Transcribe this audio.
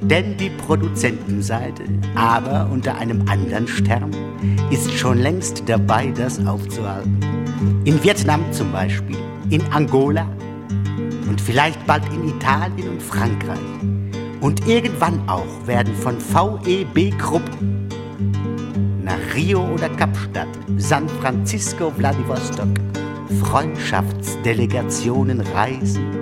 Denn die Produzentenseite, aber unter einem anderen Stern, ist schon längst dabei, das aufzuhalten. In Vietnam zum Beispiel, in Angola und vielleicht bald in Italien und Frankreich. Und irgendwann auch werden von VEB-Gruppen nach Rio oder Kapstadt, San Francisco, Vladivostok Freundschaftsdelegationen reisen